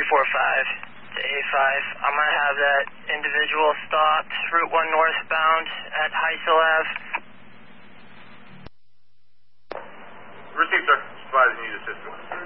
to A5. I'm going to have that individual stopped, Route 1 northbound at Heisel Ave. Received, sir. Advising you to assist.